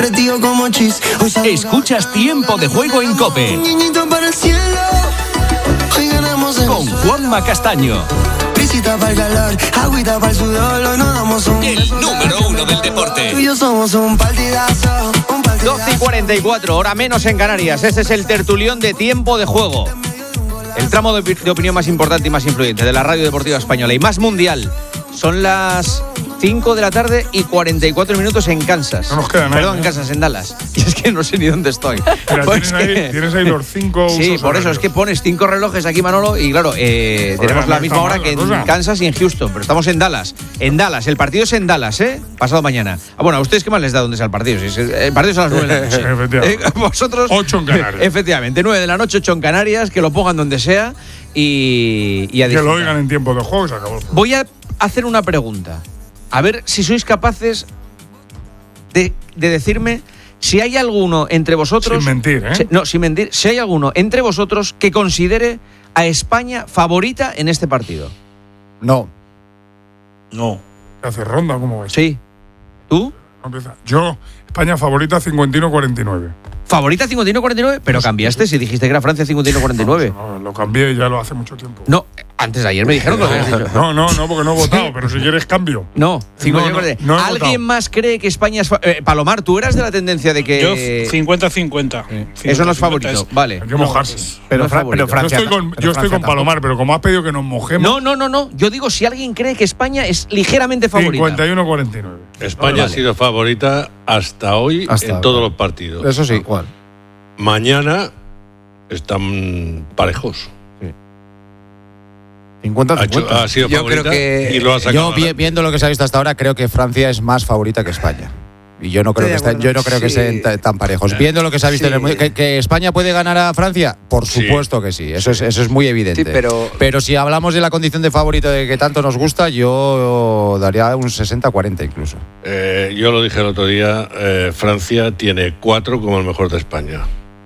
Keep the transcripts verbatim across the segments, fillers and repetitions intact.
derretido como chis. Escuchas Tiempo de Juego en COPE. Un niñito para el cielo. Hoy ganamos en Con Juanma Castaño. Visita para el calor, agüita para el sudor. Hoy nos damos un El número uno del deporte. Tú y yo somos un partidazo, un partidazo. doce y cuarenta y cuatro, hora menos en Canarias. Este es el tertulión de Tiempo de Juego. El tramo de, de opinión más importante y más influyente de la radio deportiva española y más mundial. Son las cinco de la tarde y cuarenta y cuatro minutos en Kansas. No nos queda nada. Perdón, en Kansas, en Dallas. Y es que no sé ni dónde estoy. Mira, Pues tienes, que- ahí, tienes ahí los cinco Sí, usos por eso horarios. es que pones cinco relojes aquí, Manolo, y claro, eh, Joder, tenemos no la misma está hora mal que la en cosa. Kansas y en Houston, pero estamos en Dallas. En Dallas, el partido es en Dallas, ¿eh? Pasado mañana. Ah, bueno, ¿a ustedes qué más les da dónde es el partido? Si es- el partido es a las nueve de la noche. Efectivamente. Eh, Vosotros. Ocho en Canarias. Efectivamente, nueve de la noche, ocho en Canarias, que lo pongan donde sea y, y a Que lo disfrutar. oigan en tiempo de juego y se acabó. Voy a hacer una pregunta. A ver si sois capaces de, de decirme si hay alguno entre vosotros. Sin mentir, ¿eh? Si- no, sin mentir. Si hay alguno entre vosotros que considere a España favorita en este partido. No. No. Hace ronda, ¿cómo vais? Sí. ¿Tú? Empieza. Yo, España favorita cincuenta y uno cuarenta y nueve. ¿Favorita cincuenta y uno cuarenta y nueve? Pero cambiaste si dijiste que era Francia cincuenta y uno cuarenta y nueve. No, lo cambié ya lo hace mucho tiempo. No, antes de ayer me dijeron que lo habías dicho. No, no, no, porque no he votado, pero si quieres cambio. No, cincuenta y uno no, cuarenta y nueve. no he ¿Alguien votado. más cree que España es fa- eh, Palomar, tú eras de la tendencia de que Yo cincuenta cincuenta. eso no es favorito, vale. Hay que mojarse. Pero, No es Fra- favorito. pero Yo Francia. estoy con, pero yo estoy Francia con tampoco. Palomar, pero como has pedido que nos mojemos, No, no, no, no. Yo digo si alguien cree que España es ligeramente favorita. cincuenta y uno cuarenta y nueve. España Vale. ha sido favorita hasta hoy Hasta en ahora. todos los partidos. Eso sí, igual. Mañana están parejos. cincuenta Ha, hecho- cincuenta. ha sido Yo favorita creo que y lo ha sacado. yo vi- adelante. viendo lo que se ha visto hasta ahora, creo que Francia es más favorita que España. Y yo no creo Estoy que de estén, yo no creo que acuerdo. estén Sí. ta- tan parejos. Viendo lo que se ha visto Sí. en el mundo, que, que España puede ganar a Francia, por Sí. supuesto que sí. Eso es eso es muy evidente. Sí, pero- Pero si hablamos de la condición de favorito de que tanto nos gusta, yo daría un sesenta cuarenta incluso. Eh, yo lo dije el otro día, eh, Francia tiene cuatro como el mejor de España.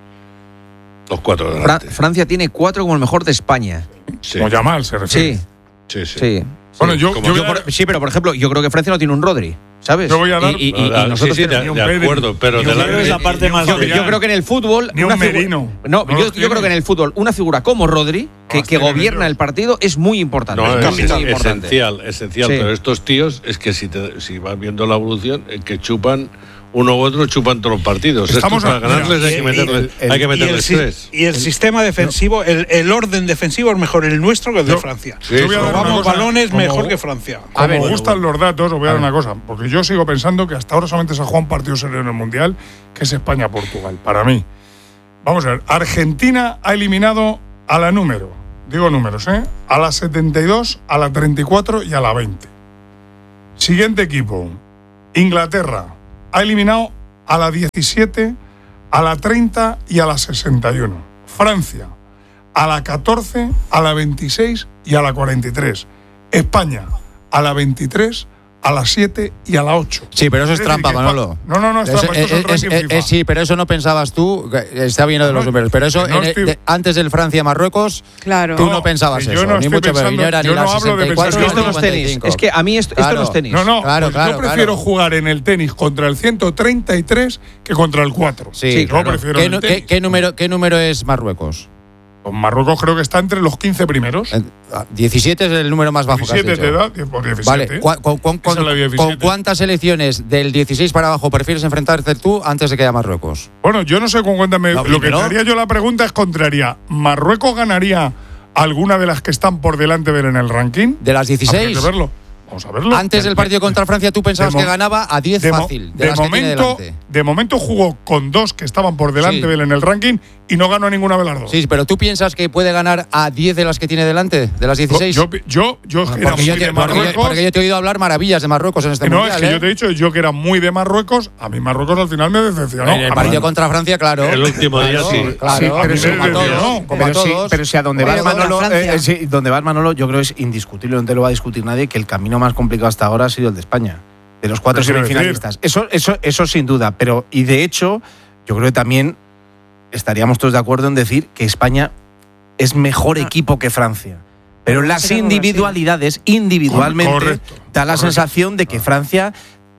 Los cuatro de Fra- delante. Francia tiene cuatro como el mejor de España. Sí, Como Yamal se refiere. Sí, sí, sí. sí. Bueno, yo, Como yo, Yo voy a- por- sí, pero por ejemplo, yo creo que Francia no tiene un Rodri, ¿sabes? Yo voy a dar- Y, y- y- y Ah, nosotros sí, sí, tenemos- de, ni un de Pedri, acuerdo, pero ni un delante- Pedri es la parte más yo, brillante. yo creo que en el fútbol. Ni un una figu- Merino. No, No yo, los yo tiene. creo que en el fútbol una figura como Rodri, que, los que tienen gobierna ellos. el partido, es muy importante. No, es es, muy importante. esencial, esencial. Sí. Pero estos tíos, es que si, te- si vas viendo la evolución, es que chupan uno u otro, chupan todos los partidos. Estamos Estos a- para ganarles mira, hay que y- meterles, el- hay que Y el, meterles si- tres. y el sistema defensivo, el, el orden defensivo es mejor el nuestro que el de Yo- Francia. Sí, yo voy a dar una Robamos cosa, balones como- mejor que Francia. Como A ver, me bueno, gustan los datos, os voy a dar A ver. una cosa. Porque yo sigo pensando que hasta ahora solamente se ha jugado un partido serio en el Mundial, que es España-Portugal. Para mí. Vamos a ver. Argentina ha eliminado a la número. Digo números, ¿eh? A la setenta y dos, a la treinta y cuatro y a la veinte. Siguiente equipo. Inglaterra ha eliminado a la diecisiete, a la treinta y a la sesenta y uno. Francia a la catorce, a la veintiséis y a la cuarenta y tres. España a la veintitrés, a la siete y a la ocho. Sí, pero eso es decir, trampa, que Espa- Manolo. No, no, no, es Es- trampa. Esto es un es- ranking es- FIFA. es- sí, pero eso no pensabas tú, que está bien lo de los No, números, pero eso no en- estoy- de- antes del Francia-Marruecos, Claro. tú No, no pensabas yo eso, no ni estoy mucho menos, pensando- ni era ni yo la no hablo de sesenta y cuatro Es que pensar- esto ni no es tenis. cincuenta y cinco. Es que a mí esto, esto Claro. no es tenis. No, no, Claro, pues claro, yo prefiero claro. jugar en el tenis contra el ciento treinta y tres que contra el cuatro. Sí, Sí, yo claro. prefiero ¿Qué, en el nu- tenis. qué- qué número, ¿Qué número es Marruecos? Pues Marruecos creo que está entre los quince primeros. Eh, diecisiete es el número más bajo que has diecisiete te dicho. da, diez por diecisiete. Vale, ¿cu- cu- cu- Esa es la con, diecisiete. con cuántas selecciones del dieciséis para abajo prefieres enfrentarte tú antes de que haya Marruecos? Bueno, yo no sé con cuántas me. No, lo que primero- te haría yo la pregunta es contraria. ¿Marruecos ganaría alguna de las que están por delante de él en el ranking? De las Habría dieciséis, que verlo. Vamos a verlo. antes del partido contra Francia tú pensabas de que mo- ganaba a diez de mo- fácil, de, de las que tiene momento, delante. de momento jugó con dos que estaban por delante Sí. de él en el ranking y no ganó a ninguna de las dos. Sí, pero tú piensas que puede ganar a diez de las que tiene delante, de las dieciséis. Yo, yo, yo era porque, muy yo de te, porque, yo, Marruecos. porque yo te he oído hablar maravillas de Marruecos en este no, mundial. es que ¿eh? yo te he dicho yo que era muy de Marruecos. A mí Marruecos al final me decepcionó. En el A partido mí- contra Francia, claro. El último día Claro, sí. Claro, Sí, pero como sí, a pero todos, no, como a Pero sí, todos. pero si a donde Oye, vas contra Manolo, Francia. eh, sí, donde vas Manolo, yo creo que es indiscutible, no te lo va a discutir nadie, que el camino más complicado hasta ahora ha sido el de España, de los cuatro ¿Qué quiero semifinalistas. Eso, eso, eso sin duda, pero y de hecho, yo creo que también estaríamos todos de acuerdo en decir que España es mejor equipo que Francia. Pero Pero las será como individualidades, individualmente, Correcto, da la correcto. sensación de que Francia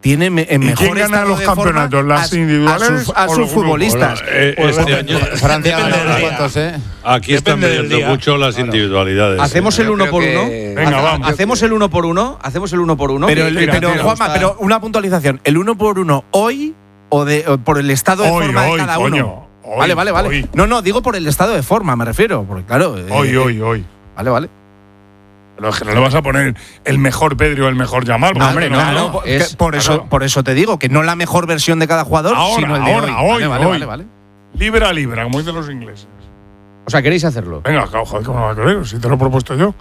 tiene me- en ¿Y mejor quién gana estado los de forma campeonatos, las a- individuales a sus, a o sus los grupos? futbolistas. Bueno, eh, Pues este depende. año Francia Depende gana del unos día. cuantos, ¿eh? aquí están Depende del viendo día. mucho las individualidades. ¿Hacemos el Yo uno creo por que- uno? Venga, Ha- vamos. ¿Hacemos el uno por uno? ¿Hacemos el uno por uno? Pero, el- Que- Tira, pero tira. Juanma, pero una puntualización. ¿El uno por uno hoy o, de, o por el estado de Hoy, forma hoy, de cada coño, uno? hoy, vale, vale, vale. hoy. No, no, digo por el estado de forma, me refiero. Porque claro. eh, Hoy, eh, hoy, hoy. Vale, vale. Pero es que no le vas a poner el mejor Pedri o el mejor Yamal. No, hombre, no, no, no, no, por- es- que por, eso, claro. por eso te digo que no la mejor versión de cada jugador, Ahora, sino el de ahora, hoy. hoy, vale, vale, hoy. vale, vale. Libra a libra, como dicen los ingleses. O sea, ¿queréis hacerlo? Venga, joder, ¿cómo no va a querer? Si te lo he propuesto yo.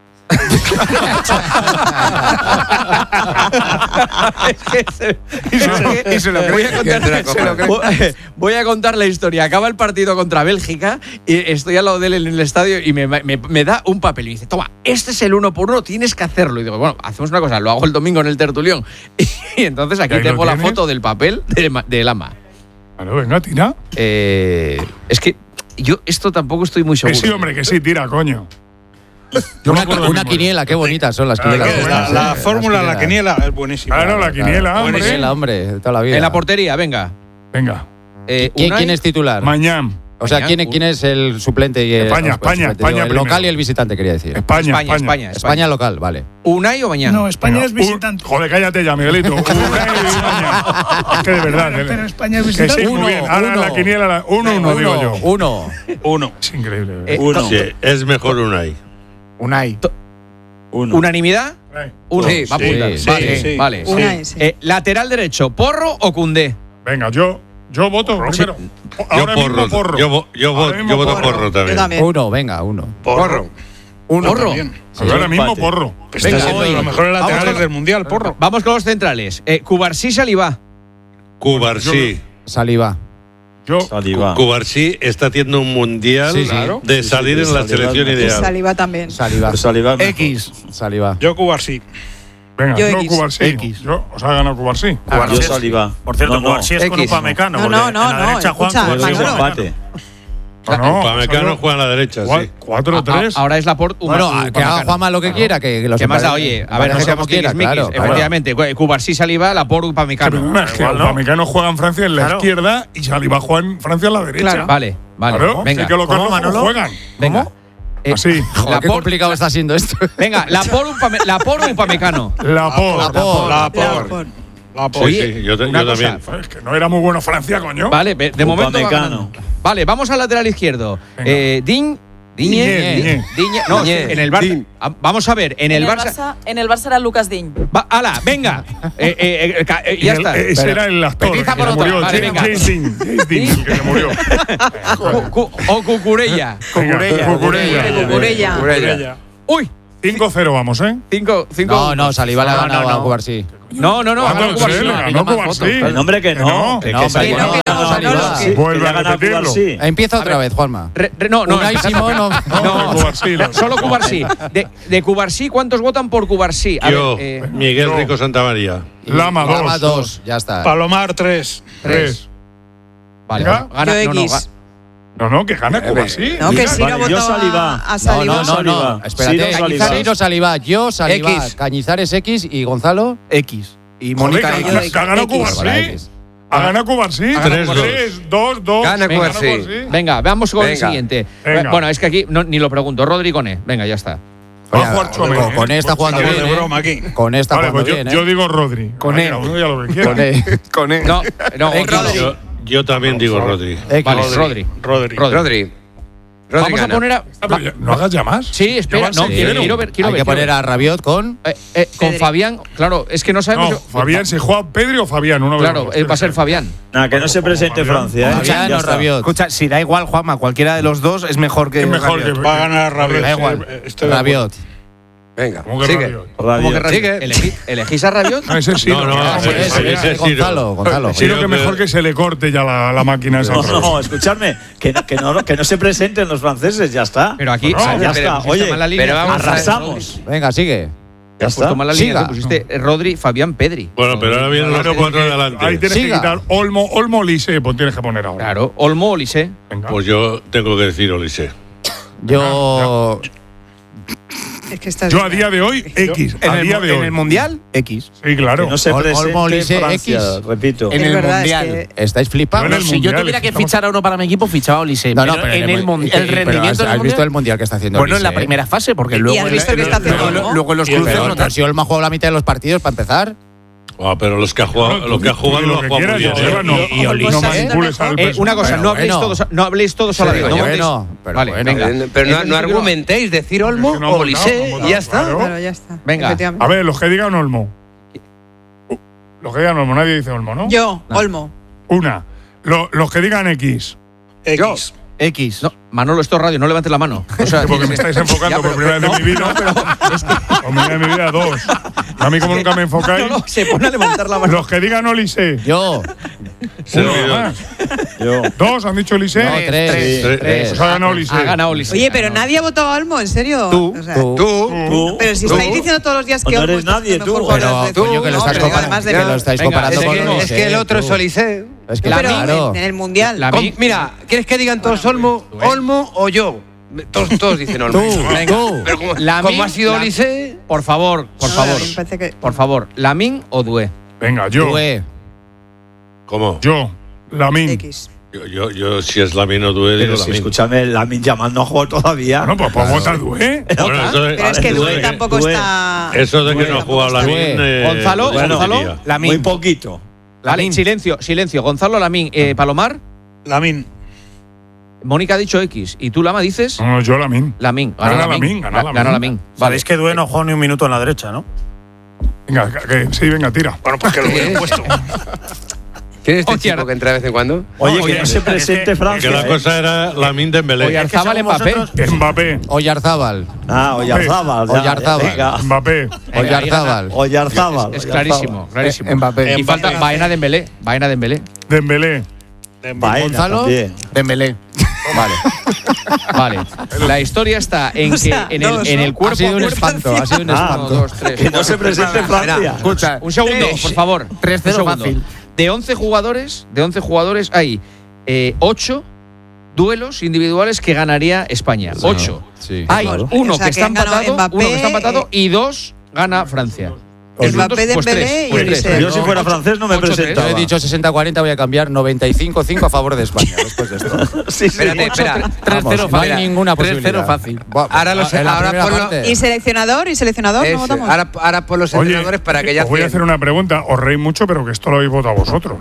y se, y se lo voy a contar, Que se lo cree. Voy a contar la historia. Acaba el partido contra Bélgica y estoy al lado de él en el estadio y me, me- me da un papel y me dice, toma, este es el uno por uno, tienes que hacerlo. Y digo, bueno, hacemos una cosa, lo hago el domingo en el tertulión. Y, entonces aquí ¿Y ahí lo tengo la tienes? foto del papel de, Ma- de Lama. Bueno, venga, tira. Eh, es que yo esto tampoco estoy muy Que seguro. sí, hombre, que sí, tira, coño. Yo me Una, acuerdo de una mi quiniela, qué bonitas son las Ah, quinielas. qué La, estas, la eh, fórmula, la las quiniela, es buenísima. Claro, la quiniela, La hombre. quiniela, hombre, de toda la vida. En la portería, venga. Venga, Eh, ¿Quién, Unai, quién es titular? mañana. O sea, Mañana, ¿quién, un- quién es el suplente y el, España, el España, suplente, España digo, el primero. local y el visitante, quería decir. España, España, España. España, España España. local, vale. ¿Unai o mañana? No, España Venga, es un- visitante. joder, cállate ya, Miguelito. Una y España. Es que de verdad. Pero, eh. pero España es Que visitante. sí, muy bien. Ahora en la quiniela, la- uno, uno, digo yo. Uno. Uno. Es increíble. Eh, Uno. Sí, es mejor Unai. Unai. Uno. ¿Unanimidad? Venga. Uno. Sí, Va a sí, apuntar. sí, vale, sí. vale. Sí. Unai, sí. Eh, lateral derecho, ¿Porro o Cundé? Venga, yo, yo voto primero. Yo Ahora mismo porro. porro. Yo, vo- yo, vo- Ahora mismo yo voto porro. porro Yo también. también. Uno, venga, uno. Porro. Uno. Porro. También. Ahora mismo Empate. porro. Está Venga, siendo oye. de los mejores Vamos laterales con- del mundial, porro. Vamos con los centrales. Eh, Cubarsí, Salivá. Cubarsí. Saliva. Yo, Saliva. Cubarsí está haciendo un mundial Sí, sí. Claro. de Sí, sí, salir de en la salir selección al- Y ideal. Saliva también. Saliva. Pero Saliva es mejor. X. Saliva. Yo Cubarsí. venga, Yo yo X. Cubarsí. X. Yo, os ha ganado Cubarsí. Yo Saliva. Por cierto, No, no. Cubarsí es con X. Upamecano. No, porque no, no, en la no, derecha Juan escucha, Cubarsí Pues es Manolo. empate. No, no, Upamecano salió juega a la derecha, cua- sí. cuatro tres. A- Ahora es Laporte. Bueno, que haga Juanma lo que quiera, que, que los ¿Qué más da? empate- Oye, a ver, empate no como seamos quiera, tiquismiquis. claro, claro. Efectivamente, Cu- Cubarsí, Salivá, Laporte, Que Upamecano. perdona, es que Igual, ¿no? Upamecano juega en Francia en la Claro. izquierda y Saliba juega en Francia en la derecha. Claro. Vale, vale. Claro, Venga, sí que lo ¿Cómo, conozco, Manolo? juegan. venga. Eh, Así. Joder, qué Laporte- complicado está siendo esto. Venga, Laporte, Upame- Laporte, Upamecano. La por. Laporte. La por. Laporte. La por. Sí, Oye, sí, yo, te- una yo cosa, también. Es que no era muy bueno Francia, coño. Vale, ve- de momento va Upamecano. ganando. Vale, vamos al lateral izquierdo. Venga. Eh, Din, Diñe, Diñe, Diñe. Diñe- no, Diñe, en el Barça. Din. Ah, Vamos a ver, en el Barça. Barça, en el Barça era Lucas Diñ. Va, ala, venga. Eh, eh, eh, ca- eh, Y ya el- está. Ese Espera. era el actor Empieza que por se otro. murió. Vale, James- venga. James Dean, James Dean, el que se murió. Cu- cu- o Cucurella. Venga, Cucurella. Cucurella. Cucurella. Uy, cinco cero vamos, ¿eh? cinco, cinco. No, no, Saliva le ha No, ganado no, a no. Cubarsí. No, no, no. ¿Cuándo ganó se Cubarsí. le Aquí ganó no más Cubarsí? fotos. El nombre que Que no. no. Que, No, que hombre, Saliva. que no, que no, Manolo, Sí, que- que Vuelve le ha a ganado repetirlo. Cubarsí. Empieza otra vez, Juanma. Re- re- no, no. Unai empezad- Simón, no. No, Cubarsí, lo- solo Cubarsí. De, de Cubarsí, ¿cuántos votan por Cubarsí? A Yo, ver, eh, Miguel yo. Rico Santamaría. Lama dos. Lama dos, ya está. Palomar tres. Tres. vale, Venga. gana, Yo no, no, X. ga- No, no, que gana Cubarsí. No, que sí, Vale, que ha yo votado Saliva. a, a No, Saliva. no, no, no. Saliva. Espérate. Ciro Saliva. Ciro Saliva, yo Saliva, X. Cañizares X y Gonzalo X. Y Joder, Mónica que, X. que- que ha ganado X. Cubarsí. Vale, X. ¿Ha ganado Cubarsí? Tres, dos. Tres, dos, dos. Gana Venga, Cubarsí. Venga, vamos con el Venga. siguiente. Venga. Bueno, es que aquí no- ni lo pregunto. Rodri Coné. Venga, ya está. Va a Oye, jugar Chouameni, con- con ¿eh? esta jugando Estamos bien, de ¿eh? broma aquí. Con esta Vale, jugando pues yo, bien, yo ¿eh? digo Rodri. Con Vale, E. cada uno diga lo que quiera. Con E. Con él. No, no, X. Rodri. Yo, yo también digo Rodri. X. Vale, Rodri. Rodri. Rodri. Rodri. Rodri Vamos a gana. poner a. Ah, pero ya- no hagas ya más. Sí, espera, Ya van no, seis quiero, cero. quiero ver. Quiero Hay ver, que quiero poner ver. a Rabiot con. Eh, eh, con Pedri. Fabián, claro, es que no sabemos. No, Fabián, si juega Pedri o Fabián, uno de los Claro, dos. eh, va a ser Fabián. Nada, que no se presente Francia, ¿eh? Fabián Ya o está. Rabiot. Escucha, si da igual, Juanma, cualquiera de los dos es mejor que. Es mejor Rabiot. que. Va a ganar Rabiot. Da igual. Eh, estoy de acuerdo. Rabiot. Venga, ¿Cómo que sigue. Rabiot? ¿Cómo que Rabiot. Rabiot? Sigue. Elegí- ¿Elegís a Rabiot? No, ese sí. No, no, Ah, ese- pues, ese- Fabián. ese- Gonzalo, Gonzalo. Sí, lo que Yo mejor creo- que se le corte ya la, la máquina esa. No, otra vez. no, escuchadme, que, no- que, no, que no se presenten los franceses, ya está. Pero aquí. No, ah, ya pero está. pusiste Oye, mal la línea. pero vamos a- arrasamos. Venga, sigue. Ya Has puesto está. mal la línea. Siga. Tú pusiste eh, Rodri, Fabián, Pedri. Bueno, pero ahora vienen los Claro, cuatro de porque adelante. Ahí tienes Siga. que quitar Olmo, Olmo Lise, pues tienes que poner ahora. Claro, Olmo, Olise. Venga. Pues yo tengo que decir Olise. Yo. Es que estás Yo a día de hoy, X. En A el, día de en hoy. el Mundial, X. Sí, claro. Que no se Ol- presente Olmo, Olise, Francia, X. repito. En Es el verdad, es Mundial. que- ¿Estáis flipando? No, en el Si yo Mundial, tuviera que estamos- fichar a uno para mi equipo, fichaba a Olise. No, no, pero, pero en el, mu- mun- y- el y- pero rendimiento ¿has, del has visto Mundial- el Mundial que está haciendo Bueno, en la Olise, eh? primera fase, porque ¿Y luego, has en- visto que está haciendo luego, Olmo? luego en los Y el cruces Pero, no pero tanto. si Olmo ha jugado la mitad de los partidos para empezar. Ah, pero los que ha jugado, Claro, los que ha tú- jugado tú lo lo ha que jugado muy quieras, bien. Joseba, ¿eh? no, Y- y no Olise manipules al Eh, una cosa, Pero no habléis bueno. todos, no habléis todos a la vez. Pero no montéis- bueno, pero vale, bueno. venga. Eh, Pero no, Entonces, no yo quiero- argumentéis, decir Olmo Es que no ha o votado, Olise no ha y ya votado, está. claro. Claro, ya está. Venga. Efectivamente. A ver, los que digan Olmo. Los que digan Olmo, nadie dice Olmo, ¿no? Yo, Olmo. Una. Lo- los que digan X. X. X. No, Manolo, esto es radio, no levantes la mano. O sea, Porque me estáis enfocando Ya, pero- por primera vez no, en mi vida. Por primera vez en mi vida, dos. A mí, como nunca me enfocáis. No, no, se pone a levantar la mano. Los que digan Olise. Yo. Uno más. Yo. Dos han dicho Olise. No, tres. tres, tres. tres. Pues ha ganado Olise. Ha ganado Olise. Oye, pero nadie ha votado a Olmo, ¿en serio? Tú, O sea, Tú. Tú. Pero si Tú. estáis diciendo todos los días que No Olmo eres está nadie, haciendo tú. mejor jugador Pero, de- coño, que lo No, estás pero digo, comparando. además de Que mí. lo estáis Venga, comparando Es con que, es Olise, que el otro tú. es Olise. Es que Pero claro. en, en el Mundial. La- Com- mí- Mira, ¿quieres que digan todos Olmo, Olmo o yo? Todos, todos dicen Olmo. Tú, Venga. tú. Pero como, Lamin, como ha sido la- Olise, Por favor, por No, favor. a mí me parece que- Por favor, ¿Lamin o Dué? Venga, yo. Due. ¿Cómo? Yo. Lamin. X. Yo, yo, yo, si es Lamin o Due, digo Pero si Lamin. escúchame, Lamin Yamal no ha jugado todavía. Bueno, pues podemos votar Due. Bueno, eso de- Pero es que eso Due de- tampoco Due. está. Eso de que Due no ha tampoco jugado está. Lamin. Due. eh, Gonzalo, lo Gonzalo. discutiría. Lamin. Muy poquito. Vale, Lamin. silencio, silencio. Gonzalo, Lamin. Eh, Palomar, Lamin. Mónica ha dicho X. ¿Y tú, Lama, dices? No, no, yo Lamin. Lamin. Gana Lamin, gana Ga- Lamin. Gana Lamin. Sabéis que Due no jugó ni un minuto en la derecha, ¿no? Venga, que, que- sí, venga, tira. Bueno, pues que lo hubiera puesto. ¿quién es este Hostia. chico que entra de vez en cuando? Oye, Oye, que no se es que- presente es que Francia. Que la ¿eh? cosa era Lamin Dembélé. Oyarzábal, según Mbappé. vosotros- Mbappé. Oyarzábal. Ah, Oyarzábal. ya, Oyarzábal. ya, venga. Mbappé. Oyarzábal. Oyarzábal. Es clarísimo, clarísimo. Eh, Mbappé. Y falta Baena Dembélé. Baena Dembélé. Dembélé. Baena Gonzalo. también. Dembélé. Vale. Vale. La historia está en O que sea, en el, dos, en ¿no? el cuerpo Ha sido a un cuerpo- espanto. Ha sido un Ah, Uno, espanto. dos, tres. Que no se presente Francia. Escucha, Un segundo, eh, por favor. tres cero Un segundo. fácil. De once jugadores, de once jugadores hay eh, ocho duelos individuales que ganaría España. ocho. Sí. Hay Claro. uno O sea, que que está han ganado empatado, Mbappé, uno que está empatado eh, y dos gana Francia. Mbappé, Pues Dembélé tres, y pues tres. Olise. Yo si fuera Ocho- francés no me ocho, tres. Yo presentaba. he dicho sesenta cuarenta, voy a cambiar noventa y cinco cinco a favor de España después de esto. Sí, sí. Espérate, espera. tres cero No hay fácil. ninguna tres cero posibilidad. fácil. Buah, Ahora lo sé, en la ahora primera ponlo- parte. ¿Y seleccionador? ¿Y seleccionador? Ese. ¿No votamos? Ahora, ahora por los Oye, entrenadores para que ya os voy a hacer una pregunta. Os reís mucho, pero que esto lo habéis votado vosotros.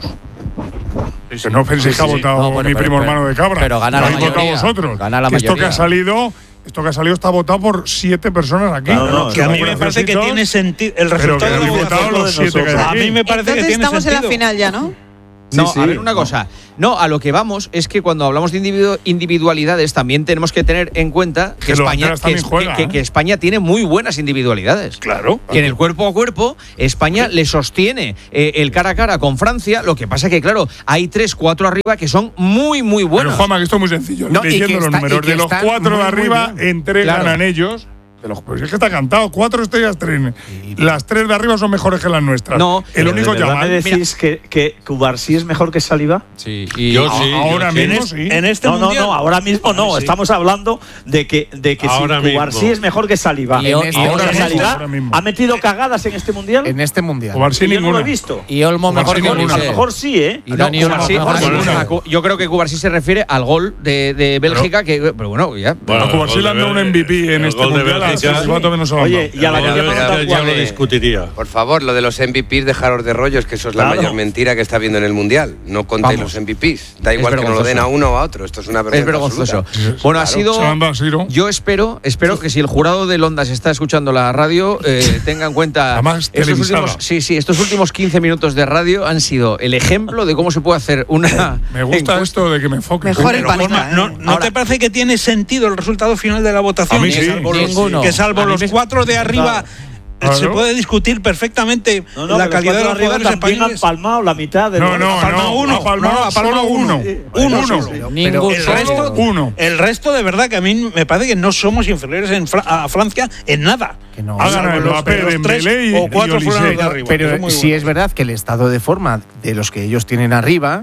Que no penséis que ha votado No, bueno, mi pero- primo pero- hermano de cabra. pero gana lo la habéis votado mayoría. vosotros. Gana la Que esto que mayoría. ha salido, esto que ha salido está votado por siete personas aquí. Claro, no, Que a mí me Graciositos, parece que tiene sentido. El pero resultado que de la habéis votado votación los siete que hay A aquí. mí me parece que Entonces tiene estamos sentido. en la final ya, ¿no? No, Sí, a sí. ver una cosa. No, a lo que vamos es que cuando hablamos de individu- individualidades también tenemos que tener en cuenta que, Que los España, Atlas que, también es- juegan, que- ¿eh? que España tiene muy buenas individualidades. Claro. Que en el cuerpo a cuerpo España le sostiene eh, el cara a cara con Francia. Lo que pasa que, claro, hay tres, cuatro arriba que son muy, muy Pero buenos. Juanma, que esto es muy sencillo. No, y Leyendo que los está- números y que de los están cuatro muy, de muy arriba, bien. en tres Claro. ganan ellos. De los- pues es que está cantado. Cuatro estrellas, tres. Las tres de arriba son mejores que las nuestras. No, el Pero único ¿de verdad Yamal. me decís que, que Cubarsí es mejor que Saliba? Sí, Yo sí. ahora yo sí. mismo En, es- sí. en este No, no, mundial. no, ahora mismo no. Sí. Estamos hablando de que, de que Ahora si Cubarsí mismo. es mejor que Saliba. Y en este- Ahora ahora mismo, Saliba ahora mismo. ha metido cagadas en este mundial. En este mundial. Cubarsí Y yo no lo ninguna. he visto. Y Olmo mejor Cubarsí que ninguna. A Olise. lo mejor sí, ¿eh? Y Dani Olmo Cubarsí- mejor que Cubarsí- Olise. a Cu- yo creo que Cubarsí se refiere al gol de, de Bélgica, que, pero bueno, ya. Bueno, A Cubarsí el le gol han dado de un M V P en el este gol de mundial. A Bélgica- Silvato que no se lo han Oye, dado. y a la Pero, que pero, pregunta pero, Ya cuál lo es. discutiría. Por favor, lo de los M V Ps, dejaros de rollos, que eso es la Claro. mayor mentira que está habiendo en el Mundial. No contéis Vamos. los M V Ps. Da Es igual que no lo den vergonzoso. a uno o a otro. Esto es una vergüenza Es vergonzoso. absoluta. Bueno, ha Claro. sido. Se lo han dado a Siro. Yo espero, espero que si el jurado de Ondas está escuchando la radio, eh, tenga en cuenta. Además, estos televisada. últimos, sí, sí, estos últimos quince minutos de radio han sido el ejemplo de cómo se puede hacer una. Me gusta encuesta. esto de que me enfoques. Mejor el Pero, panista, Juanma, ¿eh? ¿no, ¿no Ahora- te parece que tiene sentido el resultado final de la votación? A mí Que sí. salvo los- Ninguno. Que salvo A mí los me- cuatro de arriba. Claro. Se puede discutir perfectamente No, no, la que calidad de los arriba jugadores también han españoles. palmado la mitad de No, los- no, Ha palmado no. uno. Ha palmado No, no, ha palmado solo uno. Uno Uno. solo. Ningún el solo. resto- Uno. El resto, de verdad, que a mí me parece que no somos inferiores en Fra- a Francia en nada. Que no. Ha Salvo ganado los- Mbappé, los tres Dembélé y- o cuatro y fueron Olise. los de arriba. Pero Eso es muy sí bueno. es verdad que el estado de forma de los que ellos tienen arriba,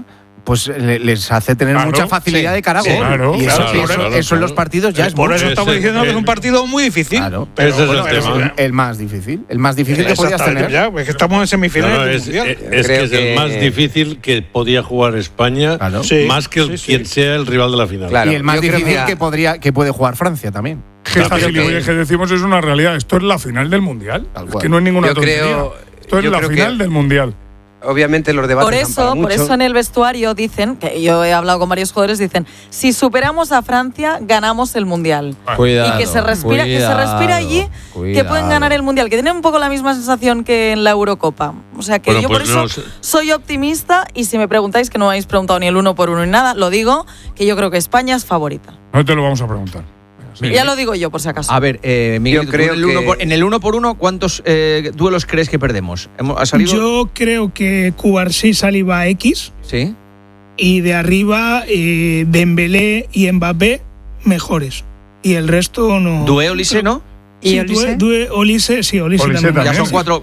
pues le- les hace tener Claro, mucha facilidad sí, de cara a sí, gol. claro, y eso, claro, eso- claro, eso en claro. los partidos ya Eh, es por mucho. eso estamos Ese- diciendo que es el- un partido muy difícil. Claro. Pero Ese es bueno, el es- tema. El más difícil. El más difícil que podías Exactamente, tener. ya, pues que estamos en No, semifinales no, del es, Mundial. es- es Creo que es el que- más difícil que podía jugar España, Claro. Sí, más que el- sí, sí. quien sea el rival de la final. Claro. Y el más yo creo difícil que- que, podría, que puede jugar Francia también. Que esta Claro, gilipollez que decimos es una realidad. Esto es la final del Mundial. Tal Es cual. que no es ninguna Yo tontería. creo- Esto es yo la creo final que- del Mundial. Obviamente los debates Por dan eso, para por mucho. eso en el vestuario dicen, que yo he hablado con varios jugadores, dicen, si superamos a Francia, ganamos el Mundial. Cuidado, y que se respira, que se respira allí, que pueden cuidado. ganar el Mundial, que tienen un poco la misma sensación que en la Eurocopa. O sea que Bueno, yo pues por eso no sé. soy optimista y si me preguntáis, que no me habéis preguntado ni el uno por uno ni nada, lo digo, que yo creo que España es favorita. No te lo vamos a preguntar. Ya lo digo yo por si acaso. A ver, eh, Miguel, Yo tú creo en, el uno que- por, en el uno por uno, ¿cuántos eh, duelos crees que perdemos? ¿Hemos- ¿Ha salido? Yo creo que Cubarsí saliva X Sí. y de arriba eh, Dembélé y Mbappé mejores. Y el resto no. Due Olise, ¿no? ¿Y Sí, Olise? Due, Due- Olise, sí, Olise, Olise también. también. Ya son cuatro.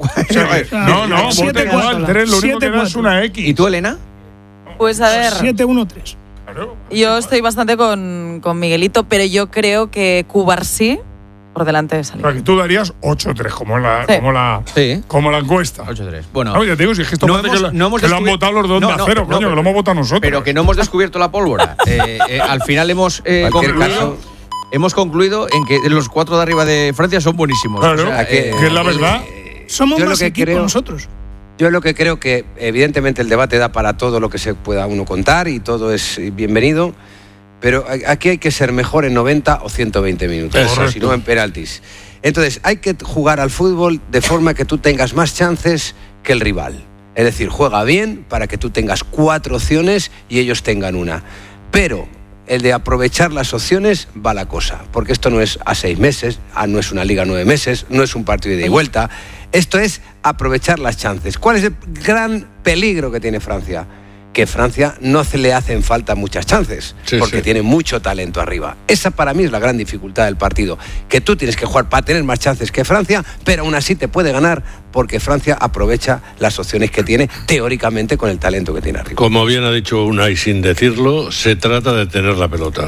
No, no, Siete, voten igual. cuatro. Tres, lo único Siete, que da es cuatro. una X. ¿Y tú, Elena? Pues a ver, siete uno tres. Claro. yo estoy bastante con, con Miguelito, pero yo creo que Cubarsí por delante de O Saliba. sea, que tú darías ocho tres, como la, Sí. como la, Sí. como la encuesta. ocho tres. Bueno. No, ya te digo, si es que esto No parece hemos- que, lo- no hemos que lo han descubri- votado los dos No, de no, acero, no, coño, pero- que lo hemos votado nosotros. Pero que no hemos descubierto la pólvora. Eh, eh, al final hemos eh, Cualquier concluido, caso- hemos concluido en que los cuatro de arriba de Francia son buenísimos. Claro, O sea, que, eh, que es la verdad. Somos Yo lo más que equipo creo- nosotros. Yo lo que creo que evidentemente el debate da para todo lo que se pueda uno contar y todo es bienvenido, pero aquí hay que ser mejor en noventa o ciento veinte minutos, Exacto. o si no en penaltis. Entonces hay que jugar al fútbol de forma que tú tengas más chances que el rival. Es decir, juega bien para que tú tengas cuatro opciones y ellos tengan una. Pero el de aprovechar las opciones va la cosa, porque esto no es a seis meses, ah, no es una liga a nueve meses, no es un partido de ida y vuelta. Esto es aprovechar las chances. ¿Cuál es el gran peligro que tiene Francia? Que Francia no se le hacen falta muchas chances, Sí, porque sí. tiene mucho talento arriba. Esa para mí es la gran dificultad del partido, que tú tienes que jugar para tener más chances que Francia, pero aún así te puede ganar porque Francia aprovecha las opciones que tiene teóricamente con el talento que tiene arriba. Como bien ha dicho Unai sin decirlo, se trata de tener la pelota.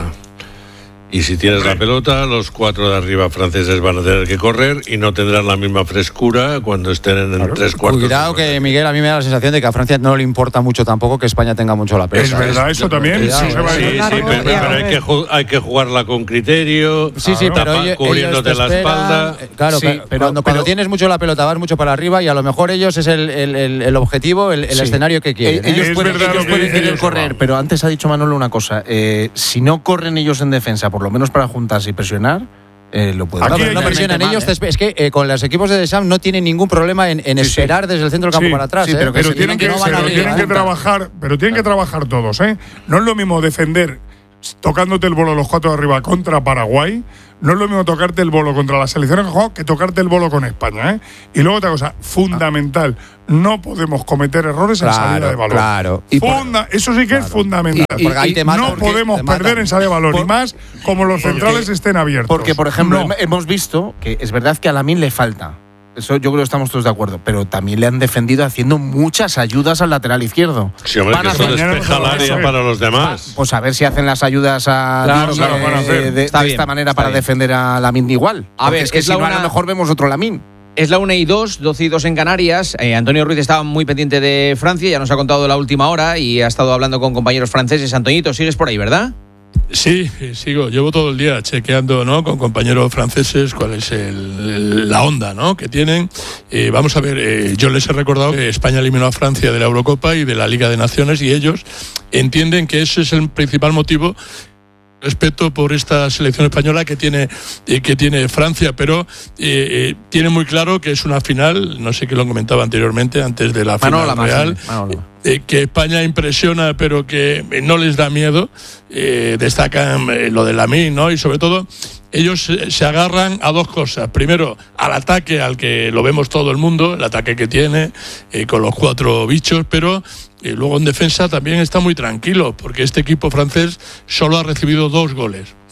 Y si tienes la pelota, los cuatro de arriba franceses van a tener que correr y no tendrán la misma frescura cuando estén en Claro. tres cuartos. Cuidado que, Miguel, a mí me da la sensación de que a Francia no le importa mucho tampoco que España tenga mucho la pelota. Es verdad, eso también. Cuidado, Sí, se va a Sí, ir. sí, Claro, pero, ya, pero hay, a que ver. ju- hay que jugarla con criterio, Sí, sí, pero tapa- ellos- cubriéndote ellos te la esperan, espalda. eh, Claro, Sí, pero, pero- cuando, cuando pero- tienes mucho la pelota vas mucho para arriba y a lo mejor ellos es el, el- el- el objetivo, el, el Sí. escenario que quieren. Eh, ¿eh? ellos Es pueden, verdad ellos lo que pueden dice querer Joseba. correr, pero antes ha dicho Manolo una cosa. eh, si no corren ellos en defensa, por lo menos para juntarse y presionar, eh, lo pueden Aquí No, hay pero no que- presionan mal, ellos. ¿eh? te- Es que eh, con los equipos de Deschamps no tienen ningún problema en, en Sí, sí. esperar desde el centro del campo Sí, para atrás. sí, ¿eh? pero que Pero se tienen que, no van a pero venir tienen que juntas. trabajar, pero tienen que trabajar todos, ¿eh? No es lo mismo defender tocándote el bolo los cuatro de arriba contra Paraguay, no es lo mismo tocarte el bolo contra las selecciones que juegan que tocarte el bolo con España, ¿eh? Y luego otra cosa fundamental, no podemos cometer errores en Claro, salida de balón. claro. Y por- Funda- eso sí que es fundamental. Y- porque ahí te matan, no porque podemos te matan. perder en salida de balón, Por- y más como los centrales estén abiertos. Porque, por ejemplo, No. hem- hemos visto que es verdad que a Lamine le falta. Eso yo creo que estamos todos de acuerdo. Pero también le han defendido haciendo muchas ayudas al lateral izquierdo. Sí, hombre, Van que a eso hacer- despeja el Mañana área no se para los demás. Pues a ver si hacen las ayudas a Claro, Dios, claro, eh, van a hacer. de, Está de bien, esta manera está para bien. defender a Lamine igual. A Porque ver, es que es si la no, a una- lo mejor vemos otro Lamine. Es la una y dos, doce y dos en Canarias. Eh, Antonio Ruiz estaba muy pendiente de Francia, ya nos ha contado la última hora y ha estado hablando con compañeros franceses. Antoñito, sigues por ahí, ¿verdad? Sí, eh, sigo. Llevo todo el día chequeando, ¿no?, con compañeros franceses cuál es el- el- la onda, ¿no?, que tienen. Eh, vamos a ver, eh, yo les he recordado que España eliminó a Francia de la Eurocopa y de la Liga de Naciones y ellos entienden que ese es el principal motivo. Respeto por esta selección española que tiene eh, que tiene Francia, pero eh, eh, tiene muy claro que es una final, no sé qué lo comentaba anteriormente, antes de la Manola, final más real. bien, Manola. Eh, que España impresiona, pero que eh, no les da miedo. Eh, destacan eh, lo de Lamine, ¿no? Y sobre todo, ellos se, se agarran a dos cosas. Primero, al ataque, al que lo vemos todo el mundo, el ataque que tiene, eh, con los cuatro bichos, pero eh, luego en defensa también está muy tranquilo, porque este equipo francés solo ha recibido dos goles.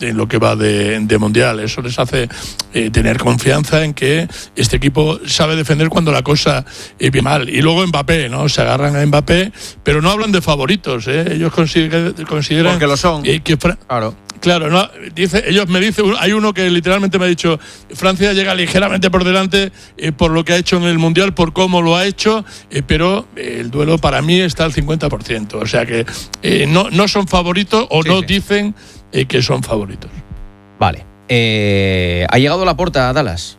en lo que va de, de Mundial. Eso les hace eh, tener confianza en que este equipo sabe defender cuando la cosa eh, viene mal. Y luego Mbappé, ¿no? Se agarran a Mbappé, pero no hablan de favoritos, ¿eh? Ellos consideran, consideran porque lo son. Eh, que Fra- claro. Claro, no, dice, ellos me dicen, hay uno que literalmente me ha dicho, Francia llega ligeramente por delante eh, por lo que ha hecho en el Mundial, por cómo lo ha hecho, eh, pero eh, el duelo para mí está al cincuenta por ciento. O sea que eh, no, no son favoritos o Sí, no sí. dicen eh, que son favoritos. Vale. Eh, ha llegado Laporta a Dallas.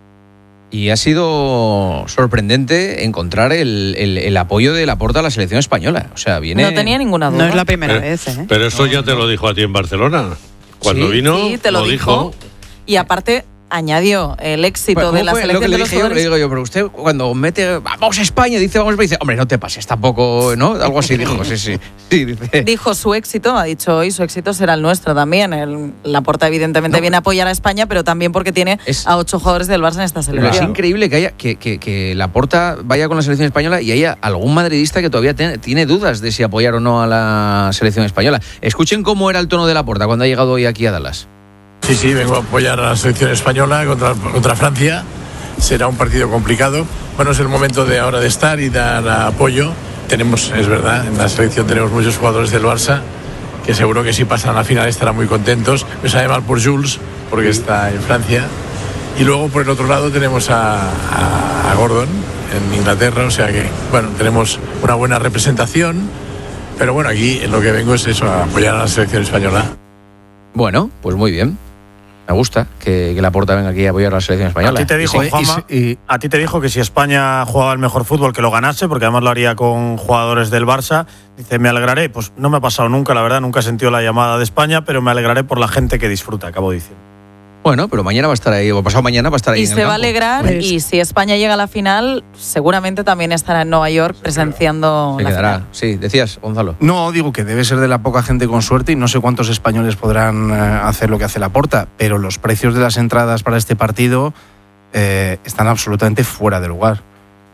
Y ha sido sorprendente encontrar el, el, el apoyo de Laporta a la selección española. O sea, viene. No tenía ninguna duda. No es la primera Pero, vez, ¿eh? pero eso ya te lo dijo a ti en Barcelona. Cuando Sí, vino, Sí, te lo, dijo. Y aparte añadió el éxito Bueno, de ¿cómo la fue? Lo selección que de le los dije yo, le jugadores. digo yo, pero usted cuando mete vamos a España, dice vamos a España, dice, hombre, no te pases tampoco, ¿no? Algo así dijo, sí, sí. Sí, dice. Dijo su éxito, ha dicho hoy, su éxito será el nuestro también. El, Laporta evidentemente No, viene a apoyar a España, pero también porque tiene Es- a ocho jugadores del Barça en esta Pero es selección. increíble que haya que, que, que Laporta vaya con la selección española y haya algún madridista que todavía tiene, tiene dudas de si apoyar o no a la selección española. Escuchen cómo era el tono de Laporta cuando ha llegado hoy aquí a Dallas. Sí, sí, vengo a apoyar a la selección española contra, contra Francia. Será un partido complicado. Bueno, es el momento de ahora de estar y dar apoyo. Tenemos, es verdad, en la selección tenemos muchos jugadores del Barça que seguro que si pasan a la final estarán muy contentos. Me sabe mal por Jules, porque está en Francia. Y luego por el otro lado tenemos a, a, a Gordon en Inglaterra, o sea que, bueno, tenemos una buena representación. Pero bueno, aquí en lo que vengo es eso, a apoyar a la selección española. Bueno, pues muy bien. Me gusta que, que Laporta venga aquí a apoyar a la selección española. A ti te dijo, Y sí, Juanma, y sí, a ti te dijo que si España jugaba el mejor fútbol, que lo ganase, porque además lo haría con jugadores del Barça. Dice, me alegraré. Pues no me ha pasado nunca, la verdad, nunca he sentido la llamada de España, pero me alegraré por la gente que disfruta, acabo diciendo. Bueno, pero mañana va a estar ahí, o pasado mañana va a estar ahí Y en el se va a campo. alegrar, Pues- y si España llega a la final, seguramente también estará en Nueva York presenciando Se la quedará. final. Sí, decías, Gonzalo. No, digo que debe ser de la poca gente con suerte y no sé cuántos españoles podrán eh, hacer lo que hace Laporta, pero los precios de las entradas para este partido eh, están absolutamente fuera de lugar.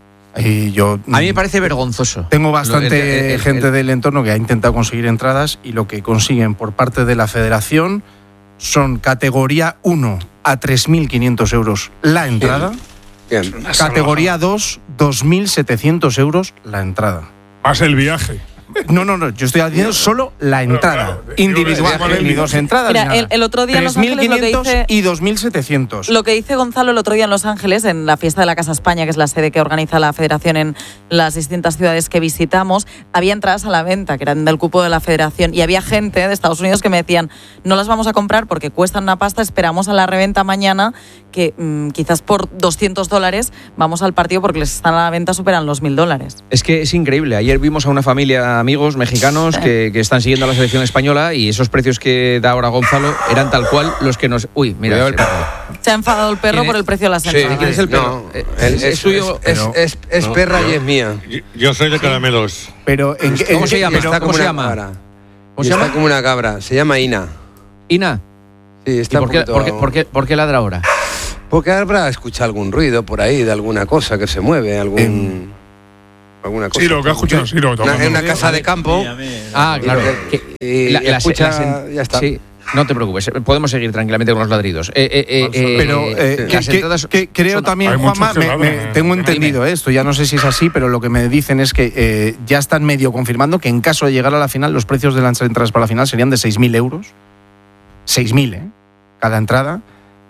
Y yo A mí me parece vergonzoso. tengo bastante Lo- el- el- el- gente el- del entorno que ha intentado conseguir entradas y lo que consiguen por parte de la federación son categoría uno a tres mil quinientos euros la entrada, Bien. categoría dos, dos mil setecientos euros la entrada. Más el viaje. No, no, no, yo estoy haciendo solo la entrada claro, individual, digo, el- ni dos entradas. Mira, ni nada. el- el otro día en Los Ángeles lo que tres mil quinientos dice- y dos mil setecientos. Lo que dice Gonzalo el otro día en Los Ángeles, en la fiesta de la Casa España, que es la sede que organiza la federación en las distintas ciudades que visitamos, había entradas a la venta, que eran del cupo de la federación, y había gente de Estados Unidos que me decían, no las vamos a comprar porque cuestan una pasta, esperamos a la reventa mañana, que mmm, quizás por doscientos dólares vamos al partido porque les están a la venta, superan los mil dólares. Es que es increíble. Ayer vimos a una familia de amigos mexicanos que, que están siguiendo a la selección española y esos precios que da ahora Gonzalo eran tal cual los que nos... Uy, mira. Cuidado el perro. Se ha enfadado el perro ¿Quién por es? el precio de las Sí, entradas. ¿quién es el perro? No, Eh, es, es- es es suyo, Es, pero- es- es No, perra no. y es mía. Yo, yo soy de caramelos. Pero en, qué- ¿Cómo en se qué- llama? pero- Está- ¿Cómo se una llama? cabra. ¿Cómo Y se está llama? como una cabra. Se llama Ina. Ina. Sí, ¿Y está por qué, un poquito- por, qué, por, qué, por qué ladra ahora? Porque habrá escuchado algún ruido por ahí de alguna cosa que se mueve, algún alguna cosa. Sí, lo que ha escuchado, sí, lo que Una- tomando. en una casa de campo. Ah, claro. Que- Y la- la- escucha, las en- ya está. Sí, no te preocupes. Podemos seguir tranquilamente con los ladridos. Eh, eh, eh, eh, Pero eh, eh, que- las que- entradas que creo son- también, Hay muchos Juanma, que me- ladran, me- eh. tengo Dime. entendido esto, ya no sé si es así, pero lo que me dicen es que eh, ya están medio confirmando que en caso de llegar a la final, los precios de las entradas para la final serían de seis mil euros. seis mil, ¿eh? Cada entrada.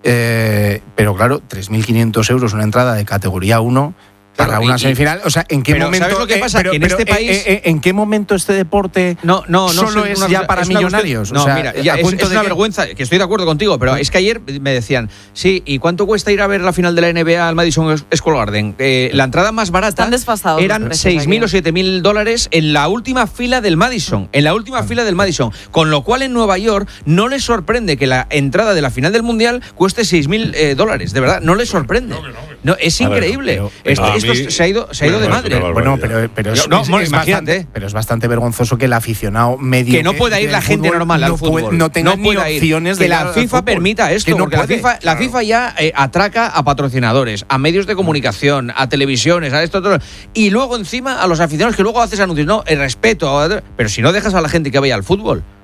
Eh, pero claro, tres mil quinientos euros una entrada de categoría uno para Claro, una y- y- semifinal. O sea, ¿en qué pero momento? ¿sabes lo que eh, pasa? pero- Que en pero, este eh, país- eh, eh, ¿en qué momento este deporte No, no, no. solo es es una- ya para es una millonarios? cuestión- O No, sea, mira, ya, a es, punto es de una que- vergüenza, que estoy de acuerdo contigo, pero es que ayer me decían, sí, ¿y cuánto cuesta ir a ver la final de la N B A al Madison Square Garden? Eh, la entrada más barata Están desfasados los eran precios seis mil aquí. o siete mil dólares en la última fila del Madison, en la última fila del Madison, con lo cual en Nueva York no les sorprende que la entrada de la final del Mundial cueste seis mil eh, dólares, de verdad, no les sorprende. No, es A ver, increíble. pero- esto a esto mí- se ha ido, se ha ido de Bueno, madre. es una Bueno, barbaridad. pero, pero es, No, es- bueno, es imagínate. bastante, pero es bastante vergonzoso que el aficionado medio Que no pueda ir la gente normal al no puede- fútbol. no tenga ni pueda ir. opciones que de ir la al FIFA fútbol. permita esto, Que no porque la puede. FIFA, la FIFA ya eh, atraca a patrocinadores, a medios de comunicación, a televisiones, a esto, todo, y luego encima a los aficionados que luego haces anuncios. No, el respeto, pero si no dejas a la gente que vaya al fútbol.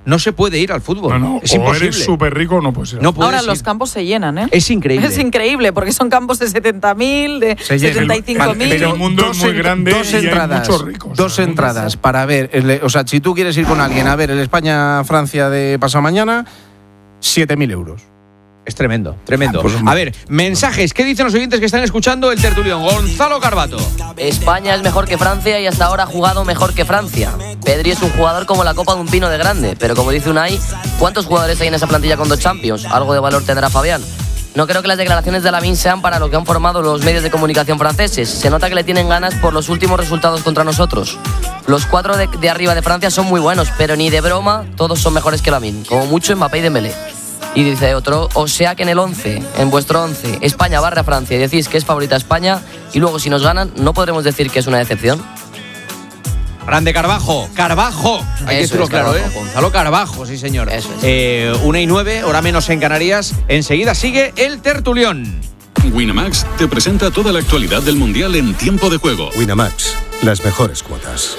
no se puede ir al fútbol. No, no, es o imposible. eres súper rico o no puedes ir. No puedes Ahora ir. los campos se llenan, ¿eh? Es increíble. Es increíble, porque son campos de setenta mil, de Se llena. setenta y cinco mil. Pero el mundo es muy en- grande dos y hay entradas, muchos ricos. Dos entradas para ver, el- o sea, si tú quieres ir con alguien a ver el España-Francia de pasado mañana, siete mil euros. Es tremendo, tremendo. Ah, pues, a ver, mensajes. ¿Qué dicen los oyentes que están escuchando el tertulión? Gonzalo Carbato. España es mejor que Francia y hasta ahora ha jugado mejor que Francia. Pedri es un jugador como la copa de un pino de grande, pero como dice Unai, ¿cuántos jugadores hay en esa plantilla con dos Champions? Algo de valor tendrá Fabián. No creo que las declaraciones de Lamine sean para lo que han formado los medios de comunicación franceses. Se nota que le tienen ganas por los últimos resultados contra nosotros. Los cuatro de, de arriba de Francia son muy buenos, pero ni de broma todos son mejores que Lamine, como mucho Mbappé y Dembélé. Y dice otro, o sea que en el once, en vuestro once, España barra Francia y decís que es favorita España y luego si nos ganan no podremos decir que es una decepción. Grande Carbajo, Carbajo. Hay que Eso decirlo es, claro, Carbajo. ¿eh? Gonzalo Carbajo, sí señor. Eso es. Eh, una y nueve, hora menos en Canarias. Enseguida sigue el tertulión. Winamax te presenta toda la actualidad del Mundial en tiempo de juego. Winamax, las mejores cuotas.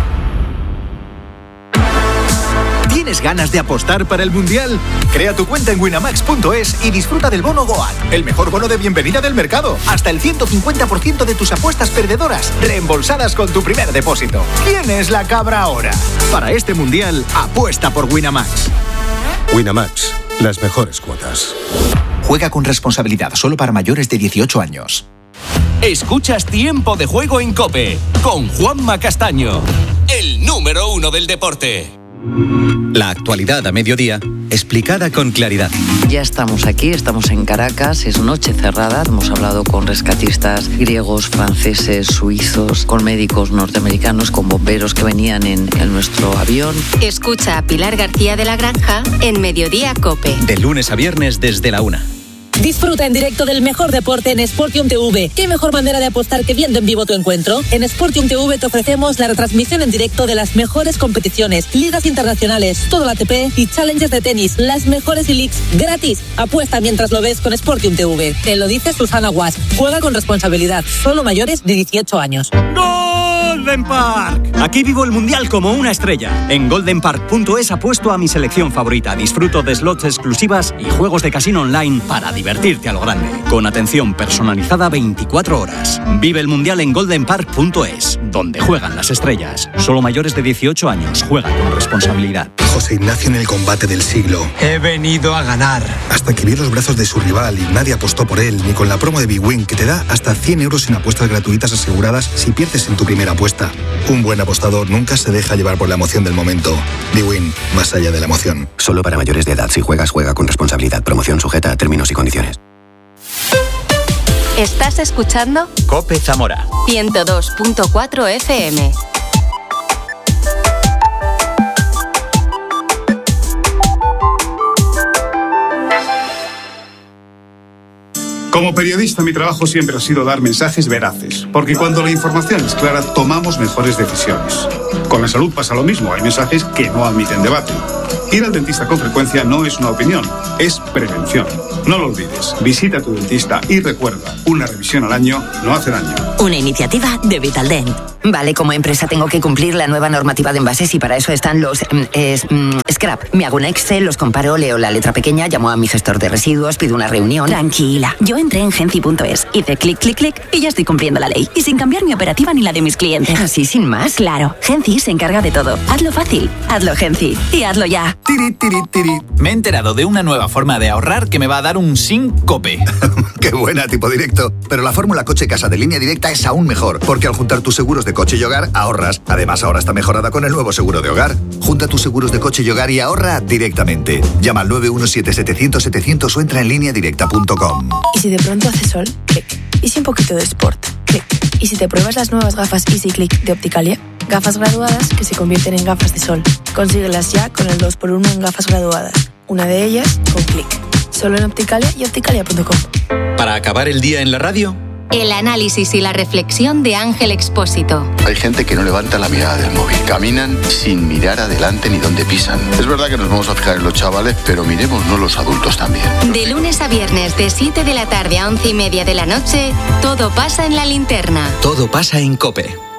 ¿Tienes ganas de apostar para el Mundial? Crea tu cuenta en winamax punto es y disfruta del bono Goat, el mejor bono de bienvenida del mercado. Hasta el ciento cincuenta por ciento de tus apuestas perdedoras reembolsadas con tu primer depósito. ¿Quién es la cabra ahora? Para este Mundial, apuesta por Winamax. Winamax, las mejores cuotas. Juega con responsabilidad, solo para mayores de dieciocho años. Escuchas Tiempo de Juego en COPE con Juanma Castaño, el número uno del deporte. La actualidad a mediodía, explicada con claridad. Ya estamos aquí, estamos en Caracas, es noche cerrada, hemos hablado con rescatistas griegos, franceses, suizos, con médicos norteamericanos, con bomberos que venían en, en nuestro avión. Escucha a Pilar García de la Granja en Mediodía COPE. De lunes a viernes desde la una. Disfruta en directo del mejor deporte en Sportium T V. ¿Qué mejor manera de apostar que viendo en vivo tu encuentro? En Sportium T V te ofrecemos la retransmisión en directo de las mejores competiciones, ligas internacionales, todo la A T P y challenges de tenis, las mejores e-leagues gratis. Apuesta mientras lo ves con Sportium T V. Te lo dice Susana Guas. Juega con responsabilidad. Solo mayores de dieciocho años. Golden Park. Aquí vivo el Mundial como una estrella. En golden park punto es apuesto a mi selección favorita. Disfruto de slots exclusivas y juegos de casino online para divertirte a lo grande. Con atención personalizada veinticuatro horas. Vive el Mundial en golden park punto es, donde juegan las estrellas. Solo mayores de dieciocho años. Juega con responsabilidad. José Ignacio en el combate del siglo. He venido a ganar. Hasta que vio los brazos de su rival y nadie apostó por él, ni con la promo de Big Win, que te da hasta cien euros en apuestas gratuitas aseguradas si pierdes en tu primera apuesta. Un buen apostador nunca se deja llevar por la emoción del momento. Big Win, más allá de la emoción. Solo para mayores de edad. Si juegas, juega con responsabilidad. Promoción sujeta a términos y condiciones. ¿Estás escuchando? COPE Zamora. ciento dos punto cuatro F M. Como periodista, mi trabajo siempre ha sido dar mensajes veraces, porque cuando la información es clara, tomamos mejores decisiones. Con la salud pasa lo mismo, hay mensajes que no admiten debate. Ir al dentista con frecuencia no es una opinión, es prevención. No lo olvides, visita a tu dentista y recuerda, una revisión al año no hace daño. Una iniciativa de Vitaldent. Vale, como empresa tengo que cumplir la nueva normativa de envases y para eso están los mm, es, mm, scrap. Me hago un Excel, los comparo, leo la letra pequeña, llamo a mi gestor de residuos, pido una reunión. Tranquila, yo entré en genci punto es, hice clic, clic, clic y ya estoy cumpliendo la ley. Y sin cambiar mi operativa ni la de mis clientes. Así sin más. Claro, Genci se encarga de todo. Hazlo fácil, hazlo Genci y hazlo ya. Tiri, tiri, tiri. Me he enterado de una nueva forma de ahorrar que me va a dar un sin COPE. Qué buena, tipo directo. Pero la fórmula coche casa de Línea Directa es aún mejor, porque al juntar tus seguros de coche y hogar, ahorras. Además, ahora está mejorada con el nuevo seguro de hogar. Junta tus seguros de coche y hogar y ahorra directamente. Llama al nueve uno siete setecientos setecientos o entra en línea directa punto com. ¿Y si de pronto hace sol? Clic. ¿Y si un poquito de sport? Clic. ¿Y si te pruebas las nuevas gafas Easy Click de Opticalia? Gafas graduadas que se convierten en gafas de sol. Consíguelas ya con el dos por uno en gafas graduadas. Una de ellas con Clic. Solo en Opticalia y opticalia punto com. Para acabar el día en la radio, El análisis y la reflexión de Ángel Expósito. Hay gente que no levanta la mirada del móvil. Caminan sin mirar adelante ni dónde pisan. Es verdad que nos vamos a fijar en los chavales, pero miremosnos los adultos también. De lunes a viernes, de siete de la tarde a once y media de la noche, todo pasa en la linterna. todo pasa en COPE.